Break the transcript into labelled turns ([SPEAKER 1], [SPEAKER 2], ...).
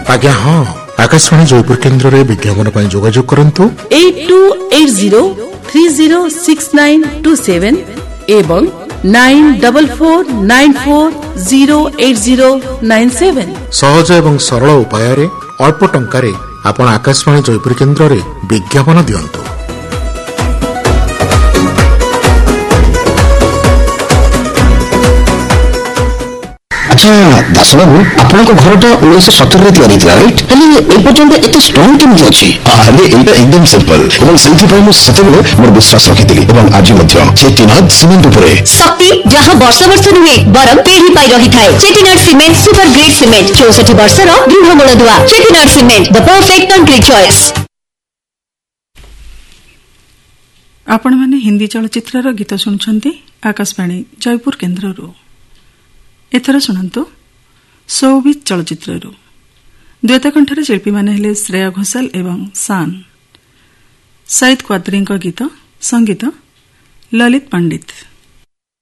[SPEAKER 1] आज्ञा हाँ आकाशवाणी जयपुर केन्द्र रे विज्ञापन पर जोगाजोग करंतु
[SPEAKER 2] 8280306927 एवं 9494048097
[SPEAKER 1] सहज एवं सरल उपाय रे अल्प टंका रे आपण आकाशवाणी जयपुर केन्द्र रे विज्ञापन दियंतु।
[SPEAKER 3] अच्छा दासबाबू आपण घर तो 1970 तैयारी राइट पर्यंत एत स्ट्रंग केमती अच्छी अरे एटा एकदम सिंपल एवं सेंथि पर सतबे मोर विश्वास रखिथिली एवं आज मध्य चेटीनाथ सीमेंट उपरे
[SPEAKER 4] शक्ति जहां वर्ष वर्ष नुहे बरम पीढ़ी पाई रही थाए। चेटीनाथ सीमेंट सुपर ग्रेड सीमेंट 64 वर्षर दृढ़ मूलदुआ। चेटीनाथ cement the perfect concrete choice.
[SPEAKER 5] आपण माने हिंदी चलचित्रर गीत सुनछंती आकाशवाणी जयपुर केन्द्ररू। एथर शुणु सौवित चलचित्ररू द्वैतकंठर शिल्पी माने हेले श्रेया घोषाल एवं शान। सईद क्वाद्री गीत संगीत ललित पंडित।